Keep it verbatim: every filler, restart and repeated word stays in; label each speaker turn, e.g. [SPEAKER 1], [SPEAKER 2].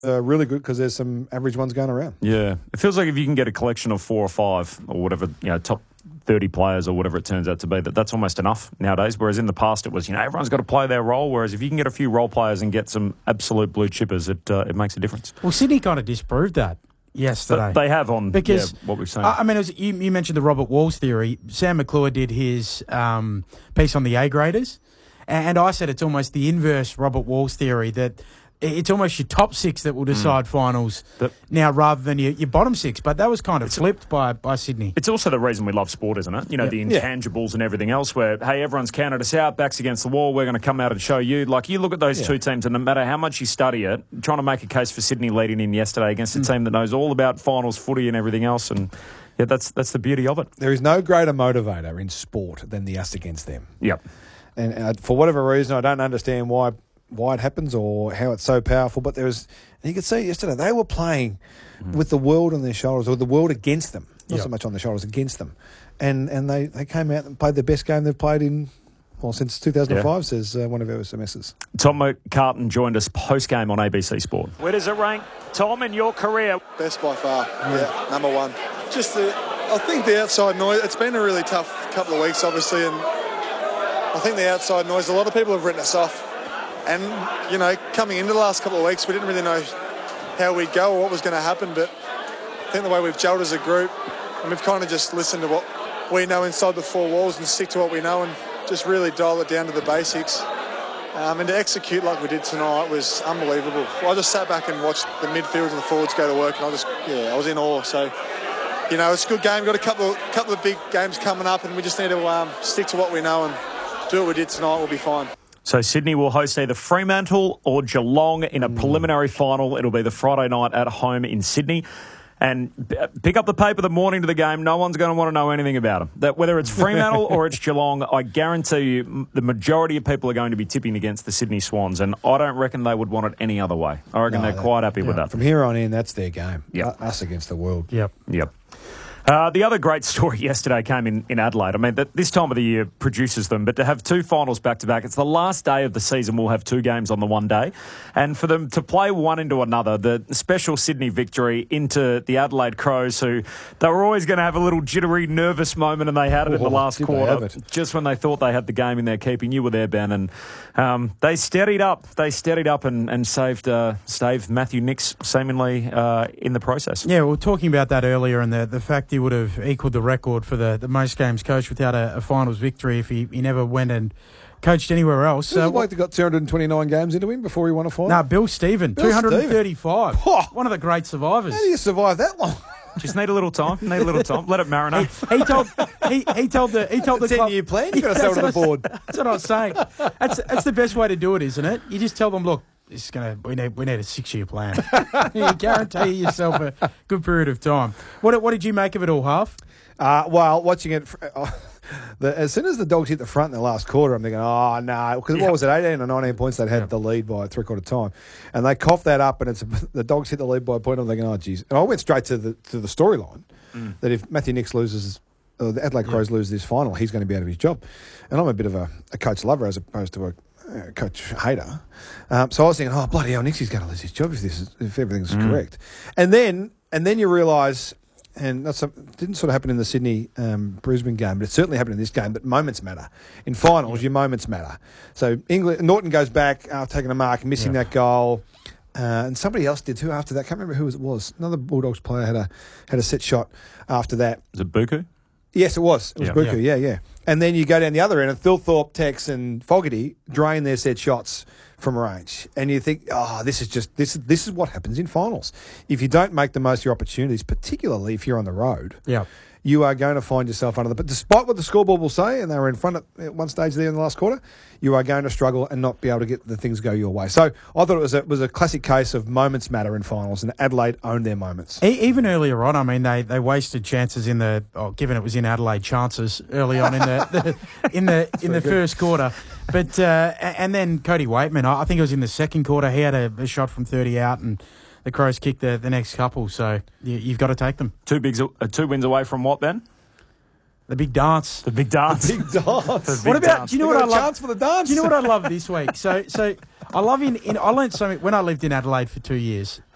[SPEAKER 1] uh, really good because there's some average ones going around.
[SPEAKER 2] Yeah. It feels like if you can get a collection of four or five or whatever, you know, top thirty players or whatever it turns out to be, that that's almost enough nowadays. Whereas in the past it was, you know, everyone's got to play their role. Whereas if you can get a few role players and get some absolute blue chippers, it uh, it makes a difference.
[SPEAKER 3] Well, Sydney kind of disproved that yesterday.
[SPEAKER 2] But they have on
[SPEAKER 3] because,
[SPEAKER 2] yeah, what we've seen.
[SPEAKER 3] I mean, it was, you, you mentioned the Robert Walls theory. Sam McClure did his um, piece on the A-graders, and I said it's almost the inverse Robert Walls theory, that it's almost your top six that will decide mm. finals the, now rather than your, your bottom six. But that was kind of flipped by, by Sydney.
[SPEAKER 2] It's also the reason we love sport, isn't it? You know, yeah. the intangibles yeah. and everything else where, hey, everyone's counted us out, backs against the wall, we're going to come out and show you. Like, you look at those yeah. two teams, and no matter how much you study it, trying to make a case for Sydney leading in yesterday against a mm. team that knows all about finals footy and everything else, and yeah, that's that's the beauty of it.
[SPEAKER 1] There is no greater motivator in sport than the us against them.
[SPEAKER 2] Yep.
[SPEAKER 1] And uh, for whatever reason, I don't understand why why it happens or how it's so powerful, but there was, and you could see yesterday, they were playing mm. with the world on their shoulders, or the world against them, not yep. so much on their shoulders, against them. And and they, they came out and played the best game they've played in, well, since two thousand five, yeah. says uh, one of our S M Ss.
[SPEAKER 2] Tom McCartan joined us post-game on A B C Sport. Where does it rank, Tom, in your career?
[SPEAKER 4] Best by far, mm. yeah, number one. Just the, I think the outside noise, it's been a really tough couple of weeks, obviously, and I think the outside noise, a lot of people have written us off. And, you know, coming into the last couple of weeks, we didn't really know how we'd go or what was going to happen, but I think the way we've gelled as a group, and we've kind of just listened to what we know inside the four walls and stick to what we know and just really dial it down to the basics. Um, and to execute like we did tonight was unbelievable. I just sat back and watched the midfielders and the forwards go to work, and I just, yeah, I was in awe. So, you know, it's a good game. We've got a couple, couple of big games coming up, and we just need to um, stick to what we know and do what we did tonight. We'll be fine.
[SPEAKER 2] So Sydney will host either Fremantle or Geelong in a preliminary final. It'll be the Friday night at home in Sydney. And pick up the paper the morning to the game. No one's going to want to know anything about them. That whether it's Fremantle or it's Geelong, I guarantee you the majority of people are going to be tipping against the Sydney Swans, and I don't reckon they would want it any other way. I reckon no, they're that, quite happy
[SPEAKER 1] yeah.
[SPEAKER 2] with that.
[SPEAKER 1] From here on in, that's their game.
[SPEAKER 2] Yep.
[SPEAKER 1] Us against the world.
[SPEAKER 3] Yep.
[SPEAKER 2] Yep. Uh, the other great story yesterday came in, in Adelaide. I mean, that this time of the year produces them, but to have two finals back-to-back, it's the last day of the season we'll have two games on the one day. And for them to play one into another, the special Sydney victory into the Adelaide Crows, who they were always going to have a little jittery, nervous moment, and they had it oh, in the last quarter, just when they thought they had the game in their keeping. You were there, Ben, and um, they steadied up. They steadied up and, and saved, uh, saved Matthew Nicks seemingly uh, in the process.
[SPEAKER 3] Yeah, we were talking about that earlier, and the, the fact he would have equalled the record for the, the most games coached without a, a finals victory if he, he never went and coached anywhere else.
[SPEAKER 1] So, like they got two hundred twenty-nine games into him before he won a final?
[SPEAKER 3] No, nah, Bill Stephen, Bill two hundred thirty-five.
[SPEAKER 1] Stephen.
[SPEAKER 3] One of the great survivors.
[SPEAKER 1] How do you survive that long?
[SPEAKER 2] Just need a little time. Need a little time. Let it marinate.
[SPEAKER 3] He, he told he, he told the he told the club,
[SPEAKER 1] ten-year plan. You got to sell to the board.
[SPEAKER 3] That's what I was saying. That's that's the best way to do it, isn't it? You just tell them, look, this is gonna we need we need a six-year plan. You guarantee yourself a good period of time. What what did you make of it all, Half?
[SPEAKER 1] Uh, well, watching it, uh, the, as soon as the Dogs hit the front in the last quarter, I'm thinking, oh, no. Because
[SPEAKER 2] yep.
[SPEAKER 1] what was it, eighteen or nineteen points they'd had
[SPEAKER 2] yep.
[SPEAKER 1] the lead by three-quarter time. And they coughed that up, and it's the Dogs hit the lead by a point. I'm thinking, oh, geez. And I went straight to the to the storyline mm. that if Matthew Nicks loses, or the Adelaide Crows yep. lose this final, he's going to be out of his job. And I'm a bit of a, a coach lover as opposed to a uh, coach hater. Um, so I was thinking, oh, bloody hell, Nicks is going to lose his job if, this is, if everything's mm. correct. And then, and then you realise... And that's a, didn't sort of happen in the Sydney um, Brisbane game, but it certainly happened in this game. But moments matter. In finals, your moments matter. So England, Norton goes back after taking a mark, missing yeah. that goal, uh, and somebody else did too after that. Can't remember who it was. Another Bulldogs player had a had a set shot after that.
[SPEAKER 2] Was it Buku?
[SPEAKER 1] Yes, it was. It was
[SPEAKER 2] yeah.
[SPEAKER 1] Buku. Yeah. yeah, yeah. And then you go down the other end, and Thilthorpe, Tex, and Fogarty drain their set shots from range, and you think, oh, this is just this is this is what happens in finals. If you don't make the most of your opportunities, particularly if you're on the road,
[SPEAKER 3] yeah,
[SPEAKER 1] you are going to find yourself under the. But despite what the scoreboard will say, and they were in front at, at one stage there in the last quarter, you are going to struggle and not be able to get the things go your way. So I thought it was a was a classic case of moments matter in finals, and Adelaide owned their moments.
[SPEAKER 3] Even earlier on, I mean, they, they wasted chances in the oh, given it was in Adelaide, chances early on in the, the in the in the good. first quarter. But uh, and then Cody Waitman, I think it was in the second quarter, he had a, a shot from thirty out, and the Crows kicked the, the next couple. So you, you've got to take them.
[SPEAKER 2] Two bigs, uh, two wins away from what then?
[SPEAKER 3] The big dance.
[SPEAKER 2] The big dance.
[SPEAKER 1] The big dance.
[SPEAKER 2] The big
[SPEAKER 3] what about?
[SPEAKER 2] Dance.
[SPEAKER 3] Do you know
[SPEAKER 1] They
[SPEAKER 3] what I
[SPEAKER 1] got a
[SPEAKER 3] love?
[SPEAKER 1] chance for the dance.
[SPEAKER 3] Do you know what I love this week? So so I love in, in I learned something when I lived in Adelaide for two years.